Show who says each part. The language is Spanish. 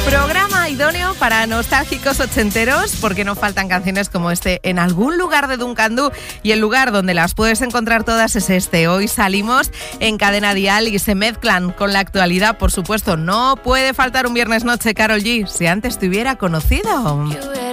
Speaker 1: Programa idóneo para nostálgicos ochenteros, porque no faltan canciones como este en algún lugar de Dunkandú, y el lugar donde las puedes encontrar todas es este. Hoy salimos en Cadena Dial y se mezclan con la actualidad, por supuesto. No puede faltar un viernes noche, Karol G, si antes te hubiera conocido.